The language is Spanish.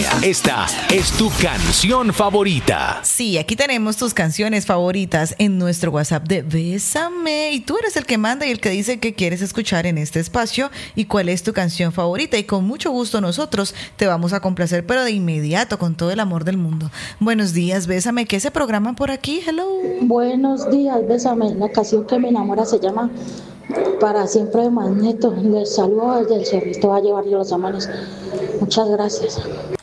Esta es tu canción favorita. Sí, aquí tenemos tus canciones favoritas en nuestro WhatsApp de Bésame. Y tú eres el que manda y el que dice qué quieres escuchar en este espacio y cuál es tu canción favorita. Y con mucho gusto nosotros te vamos a complacer, pero de inmediato, con todo el amor del mundo. Buenos días, Bésame. ¿Qué se programa por aquí? Hello. Buenos días, Bésame. La canción que me enamora se llama Para Siempre de Magneto. Les saludo desde el Cerrito, va a llevar yo los amanes. Muchas gracias.